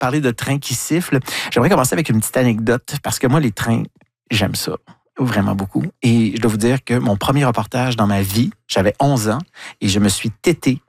parler de trains qui sifflent, j'aimerais commencer avec une petite anecdote parce que moi, les trains, j'aime ça. Vraiment beaucoup. Et je dois vous dire que mon premier reportage dans ma vie, j'avais 11 ans et je me suis tété